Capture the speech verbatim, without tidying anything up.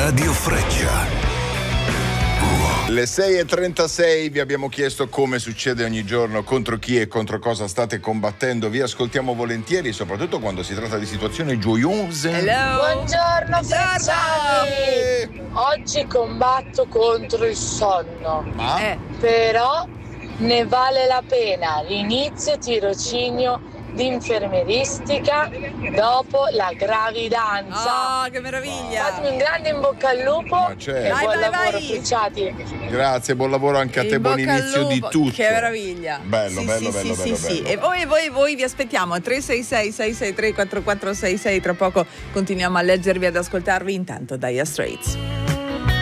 Radio Freccia. Le sei e trentasei, vi abbiamo chiesto come succede ogni giorno, contro chi e contro cosa state combattendo. Vi ascoltiamo volentieri, soprattutto quando si tratta di situazioni gioiose. Hello. Buongiorno Frecciani. Oggi combatto contro il sonno. Ma? Eh. Però ne vale la pena l'inizio tirocinio di infermieristica dopo la gravidanza. Oh, che meraviglia! Fatemi un grande in bocca al lupo. Ma certo. E Vai, buon vai, lavoro vai. Frecciati. Grazie, buon lavoro anche a te, In buon bocca al inizio di lupo. tutto. Che meraviglia! Bello, sì, bello, sì, bello, sì, bello, sì, bello. sì. E voi, voi, voi vi aspettiamo tre sei sei sei sei tre quattro quattro sei sei. Tra poco continuiamo a leggervi e ad ascoltarvi. Intanto Dire Straits.